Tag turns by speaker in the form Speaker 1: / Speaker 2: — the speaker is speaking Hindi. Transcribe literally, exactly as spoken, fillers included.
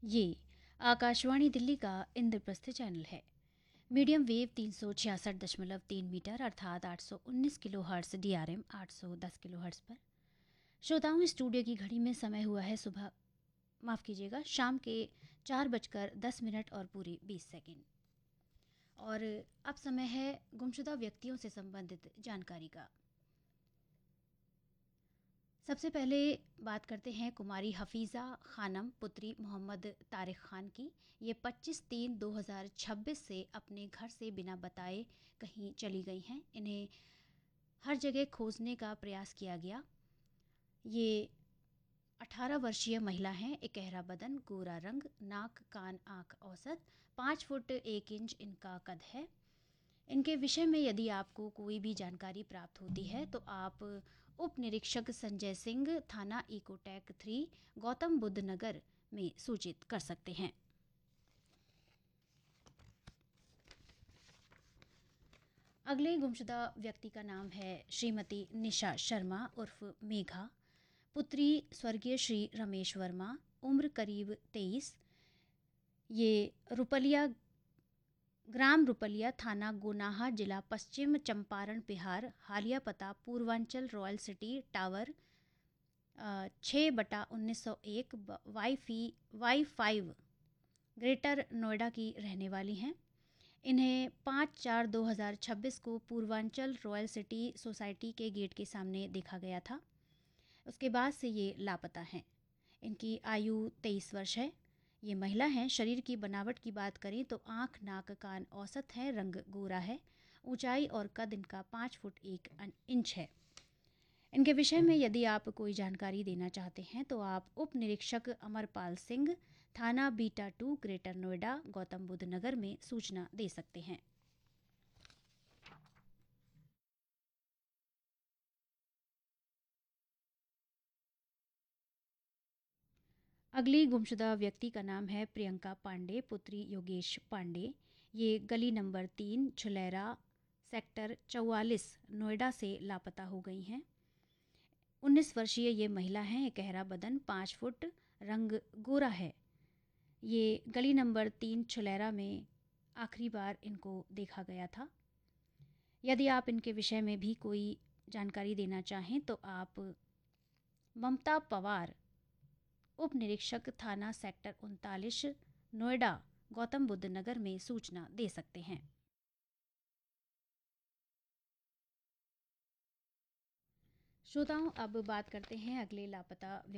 Speaker 1: ये आकाशवाणी दिल्ली का इंद्रप्रस्थ चैनल है। मीडियम वेव तीन सौ छियासठ दशमलव तीन मीटर अर्थात आठ सौ उन्नीस kilo hertz D R M आठ सौ दस किलो हर्ट्स पर। श्रोताओं, स्टूडियो की घड़ी में समय हुआ है सुबह माफ़ कीजिएगा शाम के चार बजकर दस मिनट और पूरे बीस सेकेंड। और अब समय है गुमशुदा व्यक्तियों से संबंधित जानकारी का। सबसे पहले बात करते हैं कुमारी हफीज़ा खानम पुत्री मोहम्मद तारिक खान की। ये पच्चीस तीन दो हज़ार छब्बीस से अपने घर से बिना बताए कहीं चली गई हैं। इन्हें हर जगह खोजने का प्रयास किया गया। ये अठारह वर्षीय महिला हैं। इकहरा बदन, गोरा रंग, नाक कान आँख औसत, पाँच फुट एक इंच इनका कद है। इनके विषय में यदि आपको कोई भी जानकारी प्राप्त होती है तो आप उप निरीक्षक संजय सिंह, थाना इकोटैक थ्री, गौतम बुद्ध नगर में सूचित कर सकते हैं। अगले गुमशुदा व्यक्ति का नाम है श्रीमती निशा शर्मा उर्फ मेघा, पुत्री स्वर्गीय श्री रमेश वर्मा, उम्र करीब तेईस। ये रुपलिया ग्राम रुपलिया, थाना गोनाहा, जिला पश्चिम चंपारण, बिहार। हालिया पता पूर्वांचल रॉयल सिटी टावर छः बटा उन्नीस सौ एक वाई फी वाई फाइव ग्रेटर नोएडा की रहने वाली हैं। इन्हें पाँच चार दो हज़ार छब्बीस को पूर्वांचल रॉयल सिटी सोसाइटी के गेट के सामने देखा गया था। उसके बाद से ये लापता हैं। इनकी आयु तेईस वर्ष है। ये महिला हैं। शरीर की बनावट की बात करें तो आँख नाक कान औसत है, रंग गोरा है। ऊंचाई और कद इनका पाँच फुट एक इंच है। इनके विषय में यदि आप कोई जानकारी देना चाहते हैं तो आप उप निरीक्षक अमरपाल सिंह, थाना beta two, greater Noida, Gautam Buddha नगर में सूचना दे सकते हैं। अगली गुमशुदा व्यक्ति का नाम है प्रियंका पांडे, पुत्री योगेश पांडे। ये गली नंबर तीन, छुलेरा, सेक्टर चौवालीस, नोएडा से लापता हो गई हैं। उन्नीस वर्षीय ये महिला हैं। इकहरा बदन, पाँच फुट, रंग गोरा है। ये गली नंबर तीन छुलेरा में आखिरी बार इनको देखा गया था। यदि आप इनके विषय में भी कोई जानकारी देना चाहें तो आप ममता पवार, उप निरीक्षक, थाना सेक्टर उनतालीस, नोएडा, गौतम बुद्ध नगर में सूचना दे सकते हैं। श्रोताओं, अब बात करते हैं अगले लापता